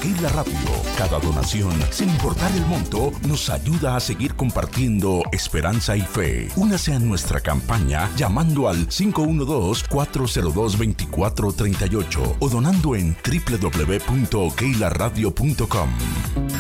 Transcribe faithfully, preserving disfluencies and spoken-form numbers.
Keila Radio. Cada donación, sin importar el monto, nos ayuda a seguir compartiendo esperanza y fe. Únase a nuestra campaña llamando al cinco uno dos, cuatro cero dos, dos cuatro tres ocho o donando en doble u doble u doble u punto keila radio punto com.